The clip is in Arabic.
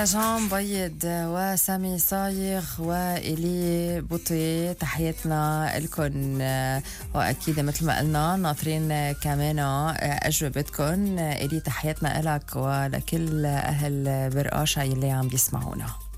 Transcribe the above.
جان بيض وسامي صايغ وإلي بوطي، تحياتنا لكم. وأكيد مثل ما قلنا ناطرين كمان أجوبتكم. إلي تحياتنا لك ولكل أهل برقاشة يلي عم بيسمعونا.